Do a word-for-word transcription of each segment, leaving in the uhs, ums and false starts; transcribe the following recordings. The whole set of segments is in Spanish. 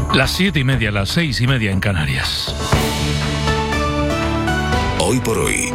Las siete y media, las seis y media en Canarias. Hoy por hoy,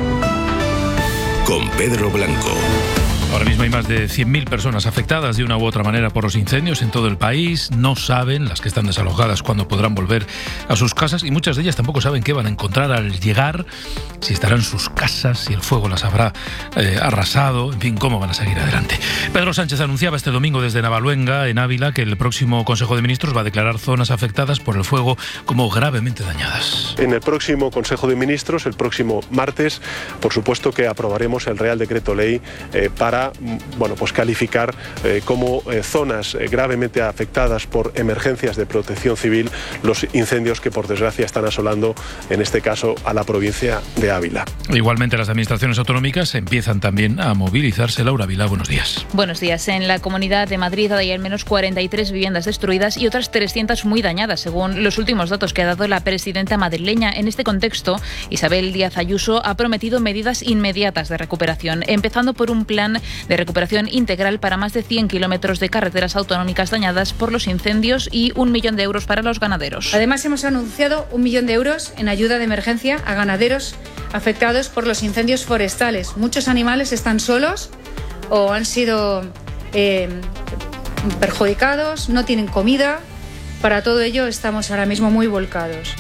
con Pedro Blanco. Ahora mismo hay más de cien mil personas afectadas de una u otra manera por los incendios en todo el país. No saben, las que están desalojadas, cuándo podrán volver a sus casas, y muchas de ellas tampoco saben qué van a encontrar al llegar, si estarán en sus casas, si el fuego las habrá eh, arrasado, en fin, cómo van a seguir adelante. Pedro Sánchez anunciaba este domingo desde Navaluenga, en Ávila, que el próximo Consejo de Ministros va a declarar zonas afectadas por el fuego como gravemente dañadas. En el próximo Consejo de Ministros, el próximo martes, por supuesto que aprobaremos el Real Decreto Ley eh, para bueno, pues calificar eh, como eh, zonas eh, gravemente afectadas por emergencias de protección civil los incendios que por desgracia están asolando, en este caso, a la provincia de Ávila. Igualmente las administraciones autonómicas empiezan también a movilizarse. Laura Vila, buenos días. Buenos días. En la Comunidad de Madrid hay al menos cuarenta y tres viviendas destruidas y otras trescientas muy dañadas, según los últimos datos que ha dado la presidenta madrileña. En este contexto, Isabel Díaz Ayuso ha prometido medidas inmediatas de recuperación, empezando por un plan de recuperación integral para más de cien kilómetros de carreteras autonómicas dañadas por los incendios y un millón de euros para los ganaderos. Además, hemos anunciado un millón de euros en ayuda de emergencia a ganaderos afectados por los incendios forestales. Muchos animales están solos o han sido eh, perjudicados, no tienen comida. Para todo ello estamos ahora mismo muy volcados.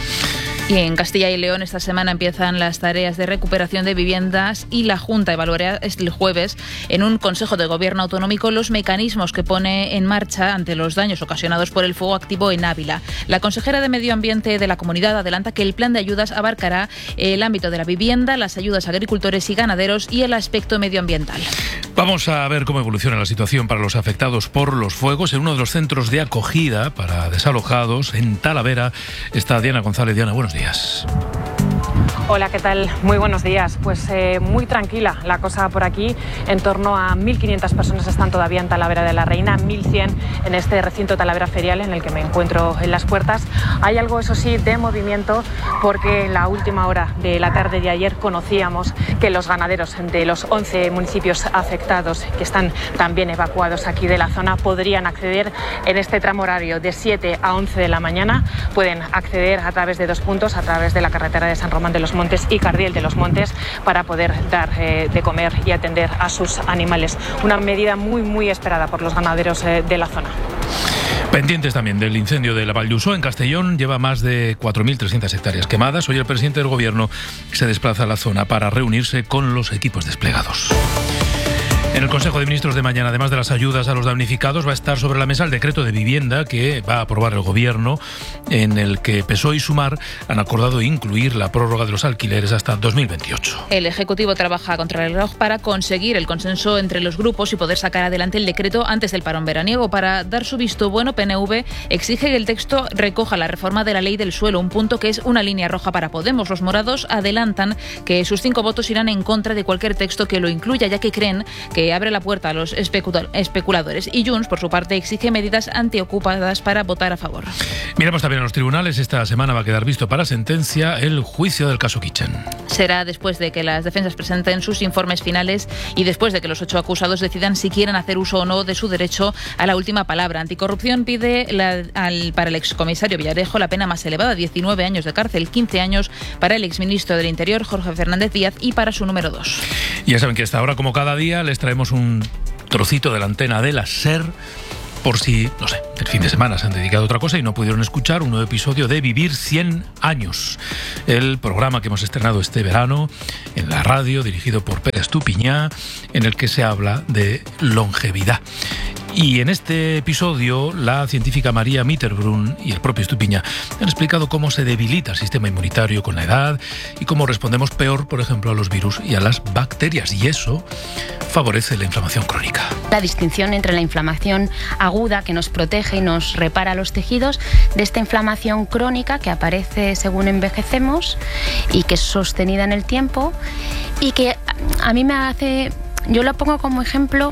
Y en Castilla y León esta semana empiezan las tareas de recuperación de viviendas y la Junta evaluará el jueves en un Consejo de Gobierno autonómico los mecanismos que pone en marcha ante los daños ocasionados por el fuego activo en Ávila. La consejera de Medio Ambiente de la comunidad adelanta que el plan de ayudas abarcará el ámbito de la vivienda, las ayudas a agricultores y ganaderos y el aspecto medioambiental. Vamos a ver cómo evoluciona la situación para los afectados por los fuegos. En uno de los centros de acogida para desalojados, en Talavera, está Diana González. Diana, buenos días. Hola, ¿qué tal? Muy buenos días. Pues eh, muy tranquila la cosa por aquí. En torno a mil quinientas personas están todavía en Talavera de la Reina, mil cien en este recinto Talavera Ferial en el que me encuentro en las puertas. Hay algo, eso sí, de movimiento, porque en la última hora de la tarde de ayer conocíamos que los ganaderos de los once municipios afectados, que están también evacuados aquí de la zona, podrían acceder en este tramo horario de siete a once de la mañana. Pueden acceder a través de dos puntos, a través de la carretera de San Román de los Montes y Cardiel de los Montes, para poder dar eh, de comer y atender a sus animales. Una medida muy, muy esperada por los ganaderos eh, de la zona. Pendientes también del incendio de la Vall d'Uixó en Castellón. Lleva más de cuatro mil trescientas hectáreas quemadas. Hoy el presidente del Gobierno se desplaza a la zona para reunirse con los equipos desplegados. En el Consejo de Ministros de mañana, además de las ayudas a los damnificados, va a estar sobre la mesa el decreto de vivienda que va a aprobar el Gobierno, en el que P S O E y Sumar han acordado incluir la prórroga de los alquileres hasta dos mil veintiocho. El Ejecutivo trabaja contra el reloj para conseguir el consenso entre los grupos y poder sacar adelante el decreto antes del parón veraniego. Para dar su visto bueno, P N V exige que el texto recoja la reforma de la ley del suelo, un punto que es una línea roja para Podemos. Los morados adelantan que sus cinco votos irán en contra de cualquier texto que lo incluya, ya que creen que abre la puerta a los especuladores. Y Junts, por su parte, exige medidas antiocupadas para votar a favor. Miramos también a los tribunales. Esta semana va a quedar visto para sentencia el juicio del caso Kitchen. Será después de que las defensas presenten sus informes finales y después de que los ocho acusados decidan si quieren hacer uso o no de su derecho a la última palabra. Anticorrupción pide la, al, para el excomisario Villarejo la pena más elevada, diecinueve años de cárcel, quince años para el exministro del Interior, Jorge Fernández Díaz, y para su número dos. Ya saben que hasta ahora, como cada día, les traemos un trocito de la antena de la SER, por si, no sé, el fin de semana se han dedicado a otra cosa y no pudieron escuchar un nuevo episodio de Vivir cien años, el programa que hemos estrenado este verano en la radio, dirigido por Pere Estupiñá, en el que se habla de longevidad. Y en este episodio, la científica María Mitterbrunn y el propio Estupiñá han explicado cómo se debilita el sistema inmunitario con la edad y cómo respondemos peor, por ejemplo, a los virus y a las bacterias. Y eso favorece la inflamación crónica. La distinción entre la inflamación aguda, que nos protege y nos repara los tejidos, de esta inflamación crónica que aparece según envejecemos y que es sostenida en el tiempo y que a mí me hace... Yo lo pongo como ejemplo...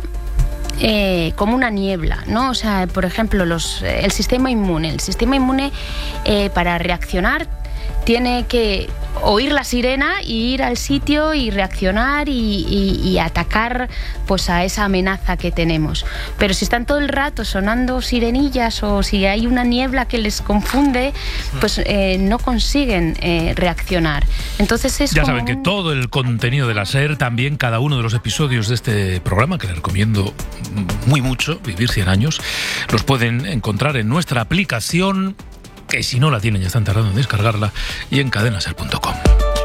Eh, como una niebla, ¿no? O sea, por ejemplo, los, el sistema inmune. El sistema inmune, eh, para reaccionar, tiene que oír la sirena y ir al sitio y reaccionar y, y, y atacar pues a esa amenaza que tenemos. Pero si están todo el rato sonando sirenillas o si hay una niebla que les confunde, pues eh, no consiguen eh, reaccionar. Entonces es ya como saben que un... todo el contenido de la SER, también cada uno de los episodios de este programa, que les recomiendo muy mucho, Vivir cien años, los pueden encontrar en nuestra aplicación, que si no la tienen ya están tardando en descargarla, y en cadena ser punto com.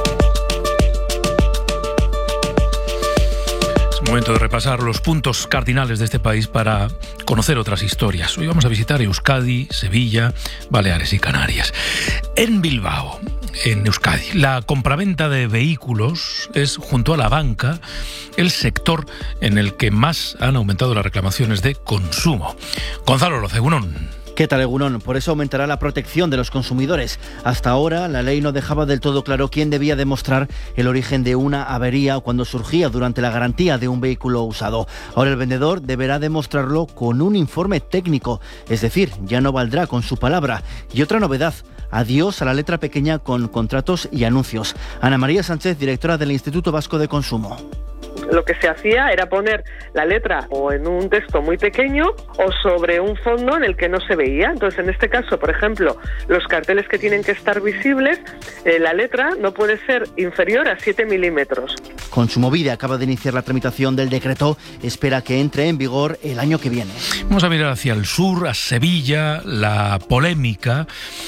Es momento de repasar los puntos cardinales de este país para conocer otras historias. Hoy vamos a visitar Euskadi, Sevilla, Baleares y Canarias. En Bilbao, en Euskadi, la compraventa de vehículos es, junto a la banca, el sector en el que más han aumentado las reclamaciones de consumo. Gonzalo Locegunón. ¿Qué tal, Egunon? Por eso aumentará la protección de los consumidores. Hasta ahora, la ley no dejaba del todo claro quién debía demostrar el origen de una avería cuando surgía durante la garantía de un vehículo usado. Ahora el vendedor deberá demostrarlo con un informe técnico, es decir, ya no valdrá con su palabra. Y otra novedad, adiós a la letra pequeña con contratos y anuncios. Ana María Sánchez, directora del Instituto Vasco de Consumo. Lo que se hacía era poner la letra o en un texto muy pequeño o sobre un fondo en el que no se veía. Entonces, en este caso, por ejemplo, los carteles que tienen que estar visibles, eh, la letra no puede ser inferior a siete milímetros. Kontsumobide acaba de iniciar la tramitación del decreto, espera que entre en vigor el año que viene. Vamos a mirar hacia el sur, a Sevilla. La polémica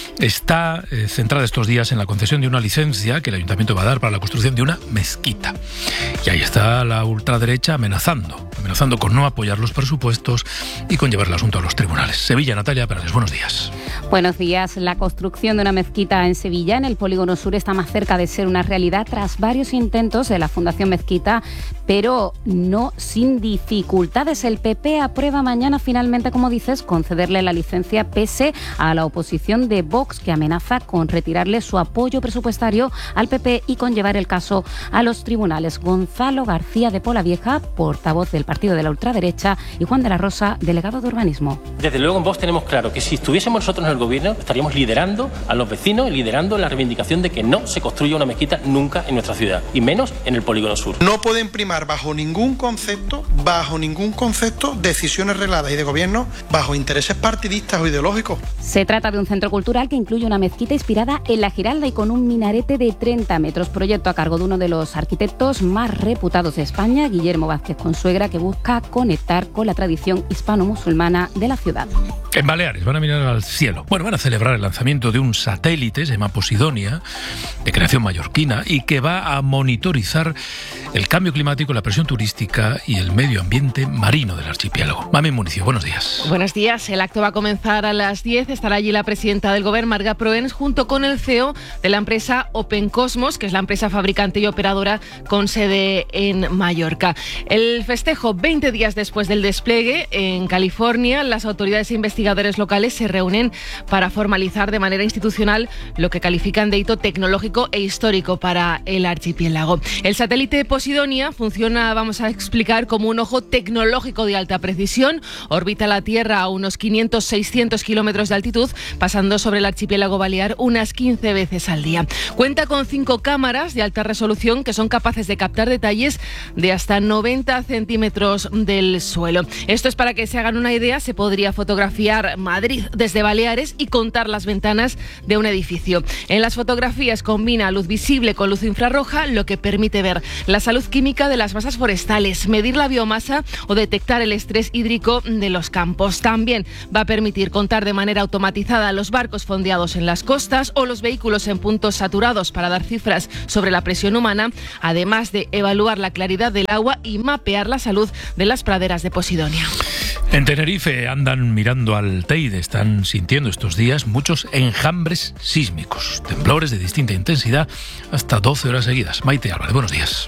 está eh, centrada estos días en la concesión de una licencia que el ayuntamiento va a dar para la construcción de una mezquita. Y ahí está la ultraderecha amenazando, amenazando con no apoyar los presupuestos y con llevar el asunto a los tribunales. Sevilla, Natalia Perales, buenos días. Buenos días. La construcción de una mezquita en Sevilla, en el Polígono Sur, está más cerca de ser una realidad tras varios intentos de la Fundación Mezquita, pero no sin dificultades. El P P aprueba mañana finalmente, como dices, concederle la licencia pese a la oposición de Vox, que amenaza con retirarle su apoyo presupuestario al P P y con llevar el caso a los tribunales. Gonzalo García de Polavieja, portavoz del partido de la ultraderecha, y Juan de la Rosa, delegado de urbanismo. Desde luego en Vox tenemos claro que si estuviésemos nosotros en el gobierno estaríamos liderando a los vecinos y liderando la reivindicación de que no se construya una mezquita nunca en nuestra ciudad, y menos en el Polígono Sur. No pueden primar bajo ningún concepto, bajo ningún concepto, decisiones regladas y de gobierno bajo intereses partidistas o ideológicos. Se trata de un centro cultural que incluye una mezquita inspirada en la Giralda y con un minarete de treinta metros, proyecto a cargo de uno de los arquitectos más reputados de España, Guillermo Vázquez Consuegra, que busca conectar con la tradición hispano-musulmana de la ciudad. En Baleares van a mirar al cielo. Bueno, van a celebrar el lanzamiento de un satélite, se llama Posidonia, de creación mallorquina, y que va a monitorizar el cambio climático, la presión turística y el medio ambiente marino del archipiélago. Mami Municio, buenos días. Buenos días. El acto va a comenzar a las diez. Estará allí la presidenta del Gobierno, Marga Proens, junto con el C E O de la empresa Open Cosmos, que es la empresa fabricante y operadora con sede en Mallorca. El festejo, veinte días después del despliegue en California, las autoridades e investigadores locales se reúnen para formalizar de manera institucional lo que califican de hito tecnológico e histórico para el archipiélago. El satélite Posidonia funciona, vamos a explicar, como un ojo tecnológico de alta precisión. Orbita la Tierra a unos quinientos a seiscientos kilómetros de altitud, pasando sobre el archipiélago balear unas quince veces al día. Cuenta con cinco cámaras de alta resolución que son capaces de captar detalles de hasta noventa centímetros del suelo. Esto es para que se hagan una idea, se podría fotografiar Madrid desde Baleares y contar las ventanas de un edificio. En las fotografías combina luz visible con luz infrarroja, lo que permite ver la salud química de las masas forestales, medir la biomasa o detectar el estrés hídrico de los campos. También va a permitir contar de manera automatizada los barcos fondeados en las costas o los vehículos en puntos saturados para dar cifras sobre la presión humana, además de evaluar la claridad del agua y mapear la salud de las praderas de Posidonia. En Tenerife andan mirando al Teide, están sintiendo estos días muchos enjambres sísmicos, temblores de distinta intensidad hasta doce horas seguidas. Maite Álvarez, buenos días.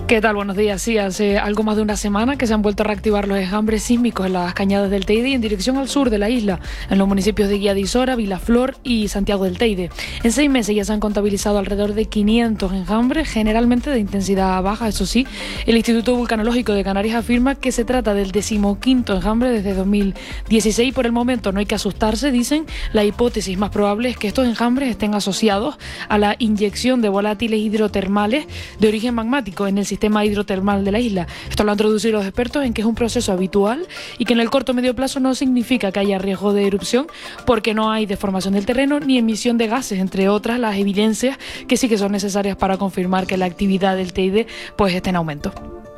¿Qué tal? Buenos días. Sí, hace algo más de una semana que se han vuelto a reactivar los enjambres sísmicos en las cañadas del Teide y en dirección al sur de la isla, en los municipios de Guía de Isora, Vilaflor y Santiago del Teide. En seis meses ya se han contabilizado alrededor de quinientos enjambres, generalmente de intensidad baja. Eso sí, el Instituto Vulcanológico de Canarias afirma que se trata del decimoquinto enjambre desde dos mil dieciséis. Por el momento no hay que asustarse, dicen. La hipótesis más probable es que estos enjambres estén asociados a la inyección de volátiles hidrotermales de origen magmático en el sistema sistema hidrotermal de la isla. Esto lo han traducido los expertos en que es un proceso habitual y que en el corto o medio plazo no significa que haya riesgo de erupción porque no hay deformación del terreno ni emisión de gases, entre otras las evidencias que sí que son necesarias para confirmar que la actividad del Teide pues está en aumento.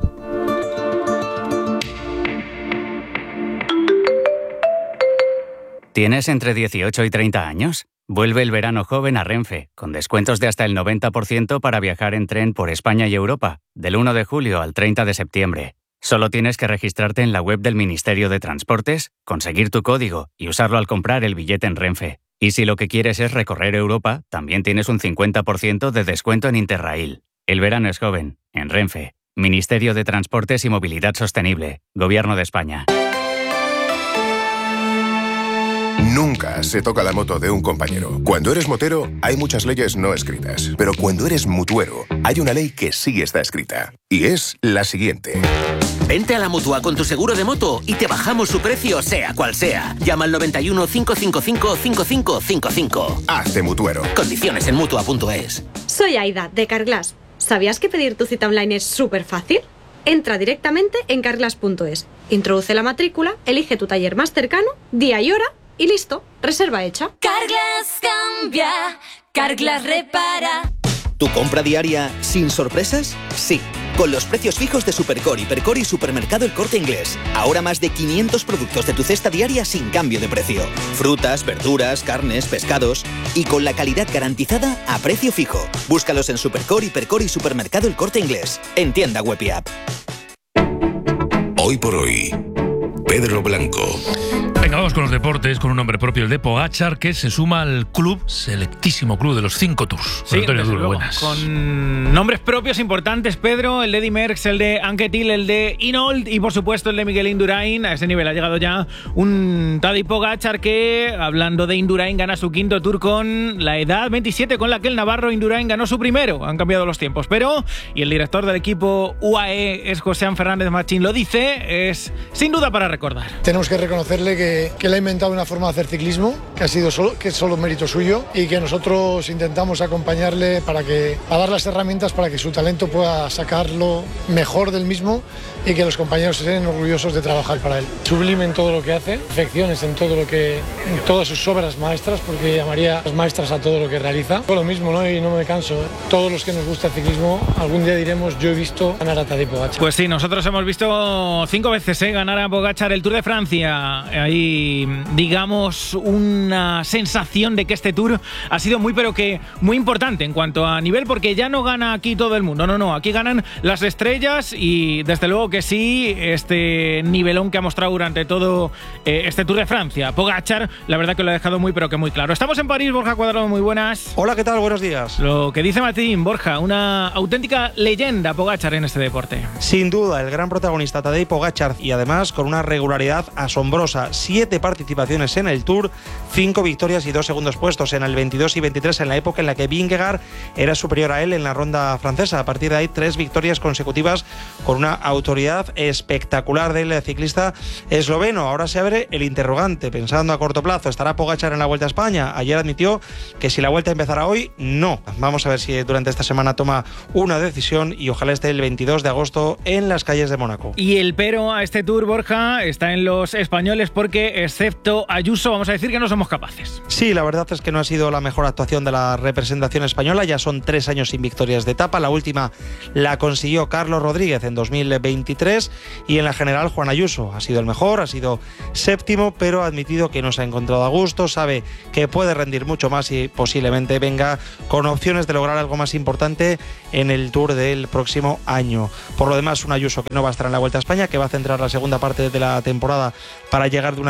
¿Tienes entre dieciocho y treinta años? Vuelve el verano joven a Renfe, con descuentos de hasta el noventa por ciento para viajar en tren por España y Europa, del uno de julio al treinta de septiembre. Solo tienes que registrarte en la web del Ministerio de Transportes, conseguir tu código y usarlo al comprar el billete en Renfe. Y si lo que quieres es recorrer Europa, también tienes un cincuenta por ciento de descuento en Interrail. El verano es joven, en Renfe. Ministerio de Transportes y Movilidad Sostenible, Gobierno de España. Nunca se toca la moto de un compañero. Cuando eres motero, hay muchas leyes no escritas. Pero cuando eres mutuero, hay una ley que sí está escrita. Y es la siguiente. Vente a la Mutua con tu seguro de moto y te bajamos su precio sea cual sea. Llama al noventa y uno, cinco cinco cinco, cinco cinco cinco cinco. Hazte mutuero. Condiciones en Mutua punto es. Soy Aida, de Carglass. ¿Sabías que pedir tu cita online es súper fácil? Entra directamente en carglass punto es. Introduce la matrícula, elige tu taller más cercano, día y hora, y listo, reserva hecha. Carglass cambia, Carglass repara. ¿Tu compra diaria sin sorpresas? Sí, con los precios fijos de Supercore, Hipercore y Supermercado El Corte Inglés. Ahora más de quinientos productos de tu cesta diaria sin cambio de precio. Frutas, verduras, carnes, pescados y con la calidad garantizada a precio fijo. Búscalos en Supercore, Hipercore y Supermercado El Corte Inglés. En tienda web y app. Hoy por hoy, Pedro Blanco. Venga, vamos con los deportes, con un nombre propio, el de Pogačar, que se suma al club, selectísimo club de los cinco Tours. Sí, Antonio Duro, luego, buenas. Con nombres propios importantes, Pedro, el de Eddy Merckx, el de Anquetil, el de Hinault y, por supuesto, el de Miguel Indurain. A ese nivel ha llegado ya un Tadej Pogačar que, hablando de Indurain, gana su quinto Tour con la edad veintisiete con la que el navarro Indurain ganó su primero. Han cambiado los tiempos, pero, y el director del equipo U A E es José Fernández Machín, lo dice, es sin duda para recordar. Tenemos que reconocerle que que le ha inventado una forma de hacer ciclismo que ha sido solo, que es solo mérito suyo y que nosotros intentamos acompañarle para que a dar las herramientas para que su talento pueda sacarlo mejor del mismo y que los compañeros estén orgullosos de trabajar para él. Sublime en todo lo que hace, perfecciones en todo lo que, en todas sus obras maestras, porque llamaría las maestras a todo lo que realiza. Todo lo mismo, ¿no? Y no me canso. Todos los que nos gusta el ciclismo, algún día diremos, yo he visto ganar a Tadej Pogačar. Pues sí, nosotros hemos visto cinco veces ¿eh? ganar a Pogačar el Tour de Francia. Ahí digamos una sensación de que este Tour ha sido muy pero que muy importante en cuanto a nivel, porque ya no gana aquí todo el mundo, no, no, aquí ganan las estrellas y desde luego que sí, este nivelón que ha mostrado durante todo eh, este Tour de Francia. Pogačar, la verdad que lo ha dejado muy pero que muy claro. Estamos en París, Borja Cuadrado, muy buenas. Hola, ¿qué tal? Buenos días. Lo que dice Martín, Borja, una auténtica leyenda Pogačar en este deporte. Sin duda, el gran protagonista Tadej Pogačar y además con una regularidad asombrosa. Siete participaciones en el Tour, cinco victorias y dos segundos puestos en el veintidós y veintitrés, en la época en la que Vingegaard era superior a él en la ronda francesa. A partir de ahí, tres victorias consecutivas con una autoridad espectacular del ciclista esloveno. Ahora se abre el interrogante, pensando a corto plazo, ¿estará Pogačar en la Vuelta a España? Ayer admitió que si la Vuelta empezara hoy, no. Vamos a ver si durante esta semana toma una decisión y ojalá esté el veintidós de agosto en las calles de Mónaco. Y el pero a este Tour, Borja, está en los españoles porque excepto Ayuso, vamos a decir que no somos capaces. Sí, la verdad es que no ha sido la mejor actuación de la representación española. Ya son tres años sin victorias de etapa. La última la consiguió Carlos Rodríguez en dos mil veintitrés y en la general Juan Ayuso. Ha sido el mejor, ha sido séptimo, pero ha admitido que no se ha encontrado a gusto. Sabe que puede rendir mucho más y posiblemente venga con opciones de lograr algo más importante en el Tour del próximo año. Por lo demás, un Ayuso que no va a estar en la Vuelta a España, que va a centrar la segunda parte de la temporada para llegar de una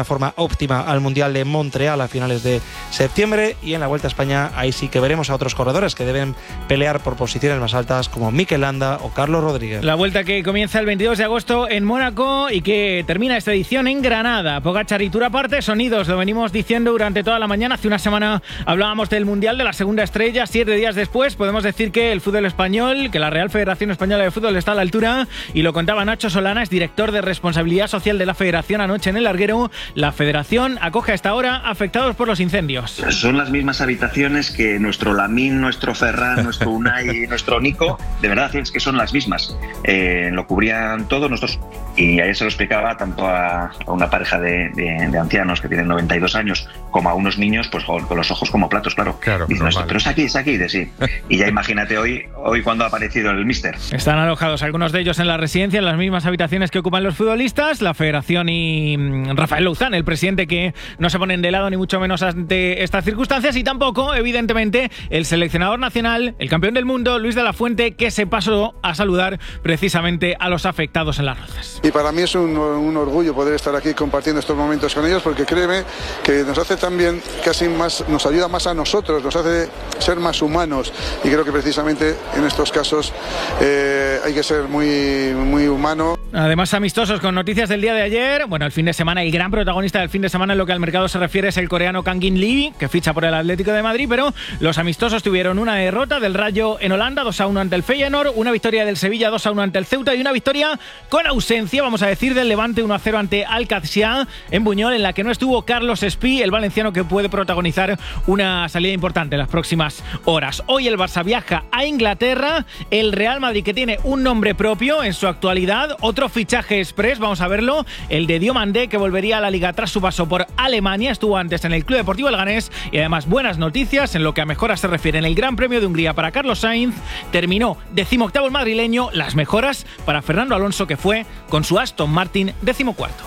una forma óptima al Mundial de Montreal a finales de septiembre. Y en la Vuelta a España ahí sí que veremos a otros corredores que deben pelear por posiciones más altas como Mikel Landa o Carlos Rodríguez. La Vuelta que comienza el veintidós de agosto en Mónaco y que termina esta edición en Granada. Pogačar y Tour aparte, sonidos, lo venimos diciendo durante toda la mañana. Hace una semana hablábamos del Mundial, de la segunda estrella. Siete días después podemos decir que el fútbol español, que la Real Federación Española de Fútbol está a la altura, y lo contaba Nacho Solana, es director de Responsabilidad Social de la Federación anoche en el larguero. La Federación acoge a esta hora afectados por los incendios. Son las mismas habitaciones que nuestro Lamín, nuestro Ferran, nuestro Unai, nuestro Nico. De verdad, es que son las mismas. Eh, lo cubrían todos nosotros. Y ayer se lo explicaba tanto a, a una pareja de, de, de ancianos que tienen noventa y dos años como a unos niños, pues con, con los ojos como platos, claro. claro Dicen esto, pero es aquí, es aquí, de sí. Y ya imagínate hoy, hoy cuando ha aparecido el míster. Están alojados algunos de ellos en la residencia, en las mismas habitaciones que ocupan los futbolistas. La Federación y Rafael Louzán, el presidente, que no se ponen de lado ni mucho menos ante estas circunstancias, y tampoco, evidentemente, el seleccionador nacional, el campeón del mundo, Luis de la Fuente, que se pasó a saludar precisamente a los afectados en las Rozas. Y para mí es un, un orgullo poder estar aquí compartiendo estos momentos con ellos, porque créeme que nos hace también casi más, nos ayuda más a nosotros, nos hace ser más humanos, y creo que precisamente en estos casos eh, hay que ser muy, muy humano. Además, amistosos con noticias del día de ayer. Bueno, el fin de semana, el gran protagonista del fin de semana en lo que al mercado se refiere es el coreano Kangin Lee, que ficha por el Atlético de Madrid, pero los amistosos tuvieron una derrota del Rayo en Holanda, dos a uno ante el Feyenoord, una victoria del Sevilla, dos a uno ante el Ceuta, y una victoria con ausencia, vamos a decir, del Levante, uno a cero ante Al-Qadsiya en Buñol, en la que no estuvo Carlos Espí, el valenciano, que puede protagonizar una salida importante en las próximas horas. Hoy el Barça viaja a Inglaterra, el Real Madrid, que tiene un nombre propio en su actualidad, otro fichaje express, vamos a verlo, el de Diomandé, que volvería a la Liga tras su paso por Alemania, estuvo antes en el Club Deportivo Leganés, y además buenas noticias en lo que a mejoras se refiere. En el Gran Premio de Hungría para Carlos Sainz terminó decimoctavo el madrileño, las mejoras para Fernando Alonso, que fue con su Aston Martin decimocuarto.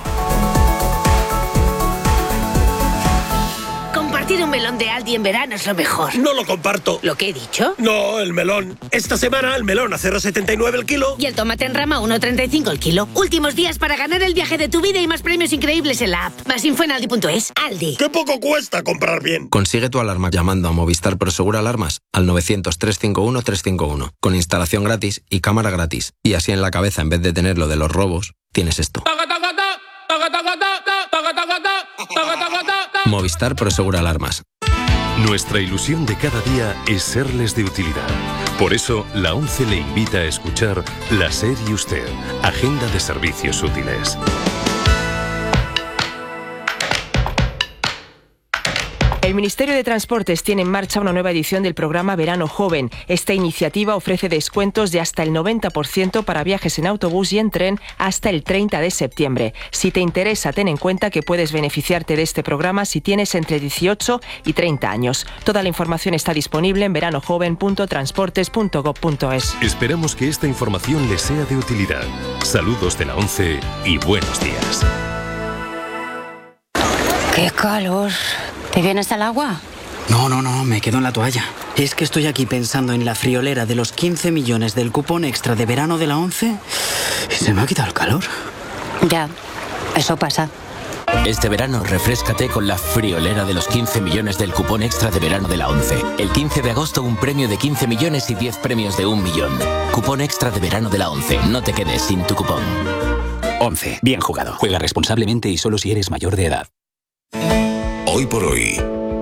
Compartir un melón de Aldi en verano es lo mejor. No lo comparto. ¿Lo que he dicho? No, el melón. Esta semana el melón a cero coma setenta y nueve el kilo. Y el tomate en rama a uno coma treinta y cinco el kilo. Últimos días para ganar el viaje de tu vida y más premios increíbles en la app. Más info en aldi punto es. Aldi. ¡Qué poco cuesta comprar bien! Consigue tu alarma llamando a Movistar Prosegur Alarmas al novecientos, trescientos cincuenta y uno, trescientos cincuenta y uno. Con instalación gratis y cámara gratis. Y así en la cabeza, en vez de tener lo de los robos, tienes esto. Movistar Prosegur Alarmas. Nuestra ilusión de cada día es serles de utilidad. Por eso, la ONCE le invita a escuchar La SER y Usted, Agenda de Servicios Útiles. El Ministerio de Transportes tiene en marcha una nueva edición del programa Verano Joven. Esta iniciativa ofrece descuentos de hasta el noventa por ciento para viajes en autobús y en tren hasta el treinta de septiembre. Si te interesa, ten en cuenta que puedes beneficiarte de este programa si tienes entre dieciocho y treinta años. Toda la información está disponible en veranojoven punto transportes punto gob punto es. Esperamos que esta información les sea de utilidad. Saludos de la ONCE y buenos días. ¡Qué calor! ¿Te vienes al agua? No, no, no, me quedo en la toalla. Es que estoy aquí pensando en la friolera de los quince millones del cupón extra de verano de la ONCE y se me ha quitado el calor. Ya, eso pasa. Este verano refréscate con la friolera de los quince millones del cupón extra de verano de la ONCE. El quince de agosto un premio de quince millones y diez premios de un millón. Cupón extra de verano de la ONCE. No te quedes sin tu cupón. ONCE. Bien jugado. Juega responsablemente y solo si eres mayor de edad. Hoy por hoy,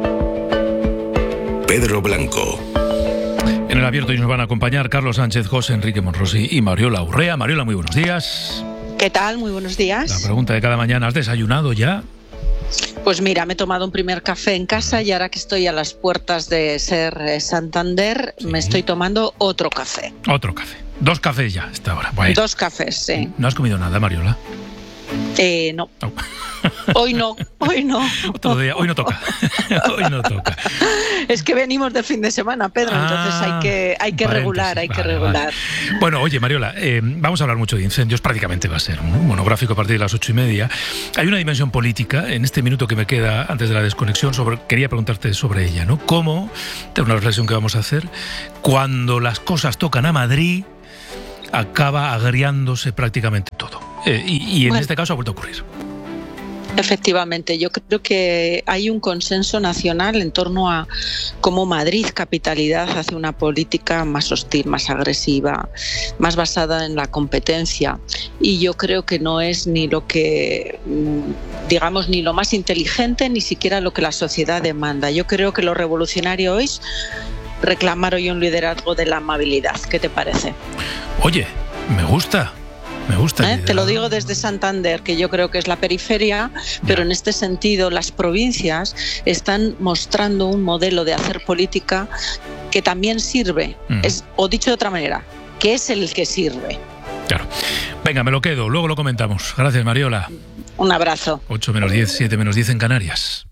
Pedro Blanco. En el abierto hoy nos van a acompañar Carlos Sánchez, José Enrique Monrosi y Mariola Urrea. Mariola, muy buenos días. ¿Qué tal? Muy buenos días. La pregunta de cada mañana, ¿has desayunado ya? Pues mira, me he tomado un primer café en casa y ahora que estoy a las puertas de SER Santander, sí, me estoy tomando otro café. Otro café. Dos cafés ya, hasta ahora. Bueno. Dos cafés, sí. ¿No has comido nada, Mariola? Eh, no. Oh. Hoy no, hoy no. Otro día, hoy no toca. Hoy no toca. Es que venimos de fin de semana, Pedro, ah, entonces hay que, hay que regular, hay vale, que regular. Vale. Bueno, oye, Mariola, eh, vamos a hablar mucho de incendios, prácticamente va a ser un monográfico a partir de las ocho y media. Hay una dimensión política, en este minuto que me queda antes de la desconexión, sobre, quería preguntarte sobre ella, ¿no? ¿Cómo, es una reflexión que vamos a hacer, cuando las cosas tocan a Madrid, acaba agriándose prácticamente todo? Eh, y, y en bueno. este caso ha vuelto a ocurrir. Efectivamente, yo creo que hay un consenso nacional en torno a cómo Madrid, capitalidad, hace una política más hostil, más agresiva, más basada en la competencia. Y yo creo que no es ni lo que, digamos, ni lo más inteligente, ni siquiera lo que la sociedad demanda. Yo creo que lo revolucionario es reclamar hoy un liderazgo de la amabilidad. ¿Qué te parece? Oye, me gusta. Me gusta. ¿Eh? Te lo digo desde Santander, que yo creo que es la periferia, pero en este sentido las provincias están mostrando un modelo de hacer política que también sirve, mm. es, o dicho de otra manera, que es el que sirve. Claro. Venga, me lo quedo, luego lo comentamos. Gracias, Mariola. Un abrazo. ocho menos diez, siete menos diez en Canarias.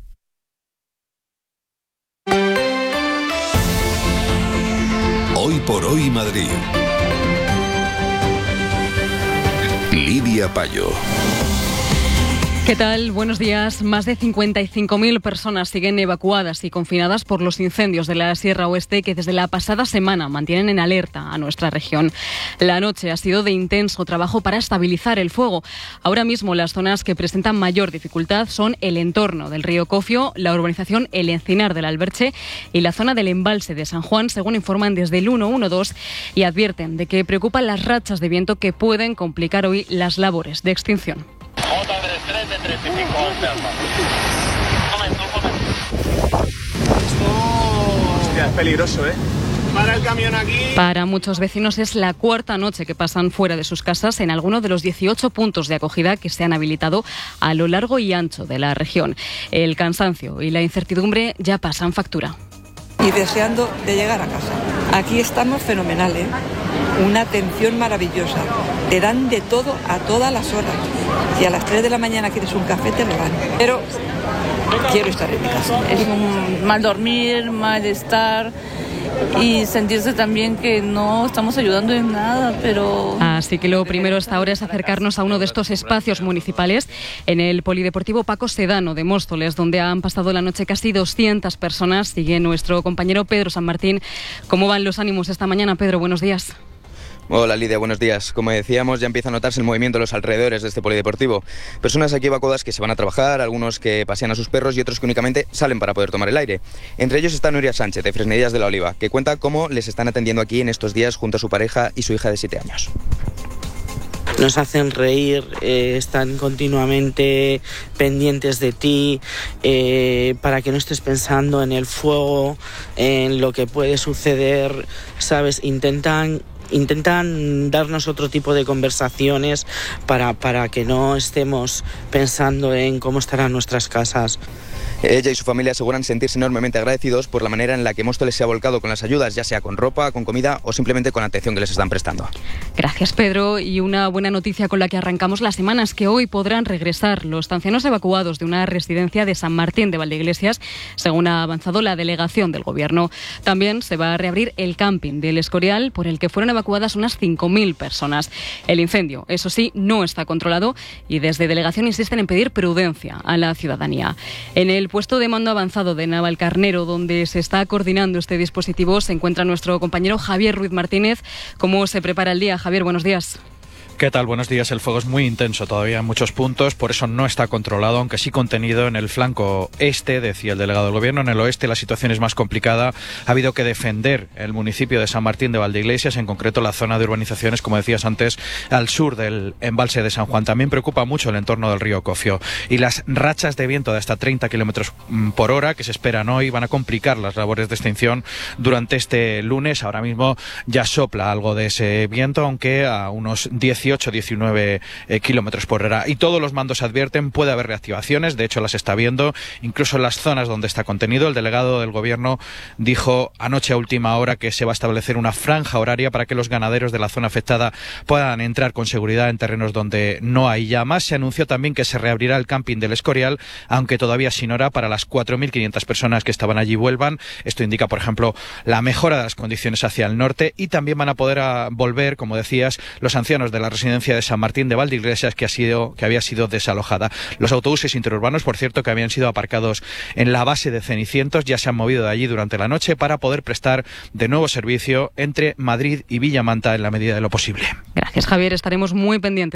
Hoy por hoy Madrid. Lidia Payo. ¿Qué tal? Buenos días. Más de cincuenta y cinco mil personas siguen evacuadas y confinadas por los incendios de la Sierra Oeste que desde la pasada semana mantienen en alerta a nuestra región. La noche ha sido de intenso trabajo para estabilizar el fuego. Ahora mismo las zonas que presentan mayor dificultad son el entorno del río Cofio, la urbanización El Encinar del Alberche y la zona del embalse de San Juan, según informan desde el ciento doce, y advierten de que preocupan las rachas de viento que pueden complicar hoy las labores de extinción. Hostia, es peligroso, ¿eh? Para el camión aquí. Para muchos vecinos es la cuarta noche que pasan fuera de sus casas en alguno de los dieciocho puntos de acogida que se han habilitado a lo largo y ancho de la región. El cansancio y la incertidumbre ya pasan factura. Y deseando de llegar a casa. Aquí estamos fenomenal, ¿eh? Una atención maravillosa. Te dan de todo a todas las horas. Si a las tres de la mañana quieres un café, te lo dan. Pero quiero estar en mi casa. Es un mal dormir, malestar y sentirse también que no estamos ayudando en nada, pero... Así que lo primero hasta ahora es acercarnos a uno de estos espacios municipales en el Polideportivo Paco Sedano de Móstoles, donde han pasado la noche casi doscientas personas. Sigue nuestro compañero Pedro San Martín. ¿Cómo van los ánimos esta mañana, Pedro? Buenos días. Hola Lidia, buenos días. Como decíamos, ya empieza a notarse el movimiento en los alrededores de este polideportivo. Personas aquí evacuadas que se van a trabajar, algunos que pasean a sus perros y otros que únicamente salen para poder tomar el aire. Entre ellos está Nuria Sánchez, de Fresnedillas de la Oliva, que cuenta cómo les están atendiendo aquí en estos días junto a su pareja y su hija de siete años. Nos hacen reír, eh, están continuamente pendientes de ti, eh, para que no estés pensando en el fuego, en lo que puede suceder, ¿sabes? Intentan... Intentan darnos otro tipo de conversaciones para, para que no estemos pensando en cómo estarán nuestras casas. Ella y su familia aseguran sentirse enormemente agradecidos por la manera en la que Móstoles se ha volcado con las ayudas, ya sea con ropa, con comida o simplemente con la atención que les están prestando. Gracias, Pedro. Y una buena noticia con la que arrancamos la semana es que hoy podrán regresar los ancianos evacuados de una residencia de San Martín de Valdeiglesias, según ha avanzado la delegación del Gobierno. También se va a reabrir el camping del Escorial, por el que fueron evacuadas unas cinco mil personas. El incendio, eso sí, no está controlado y desde delegación insisten en pedir prudencia a la ciudadanía. En el puesto de mando avanzado de Navalcarnero, donde se está coordinando este dispositivo, se encuentra nuestro compañero Javier Ruiz Martínez. ¿Cómo se prepara el día? Javier, buenos días. ¿Qué tal? Buenos días. El fuego es muy intenso todavía en muchos puntos, por eso no está controlado, aunque sí contenido en el flanco este, decía el delegado del Gobierno. En el oeste la situación es más complicada. Ha habido que defender el municipio de San Martín de Valdeiglesias, en concreto la zona de urbanizaciones, como decías antes, al sur del embalse de San Juan. También preocupa mucho el entorno del río Cofio. Y las rachas de viento de hasta treinta kilómetros por hora que se esperan hoy van a complicar las labores de extinción durante este lunes. Ahora mismo ya sopla algo de ese viento, aunque a unos dieciocho diecinueve eh, kilómetros por hora. Y todos los mandos advierten, puede haber reactivaciones, de hecho las está viendo, incluso en las zonas donde está contenido. El delegado del Gobierno dijo anoche a última hora que se va a establecer una franja horaria para que los ganaderos de la zona afectada puedan entrar con seguridad en terrenos donde no hay llamas. Se anunció también que se reabrirá el camping del Escorial, aunque todavía sin hora, para las cuatro mil quinientas personas que estaban allí vuelvan. Esto indica, por ejemplo, la mejora de las condiciones hacia el norte, y también van a poder a volver, como decías, los ancianos de la residencia de San Martín de Valdeiglesias, que ha sido que había sido desalojada. Los autobuses interurbanos, por cierto, que habían sido aparcados en la base de Cenicientos, ya se han movido de allí durante la noche para poder prestar de nuevo servicio entre Madrid y Villamanta en la medida de lo posible. Gracias, Javier. Estaremos muy pendientes.